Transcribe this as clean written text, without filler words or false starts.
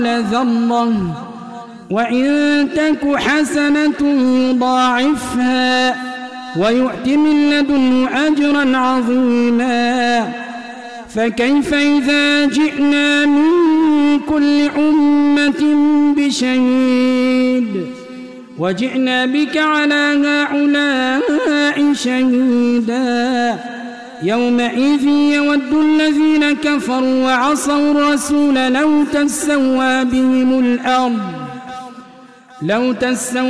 ذرة وإن تك حسنة يضاعفها ويؤت من لدنه أجرا عظيما فكيف إذا جئنا من كل أمة بشهيد وجئنا بك على هؤلاء شهيدا يومئذ يود الذين كفروا وعصوا الرسول لو تسوى بهم الأرض